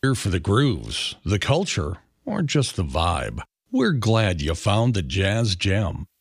Here for the grooves, the culture, or just the vibe. We're glad you found the Jazz Gem.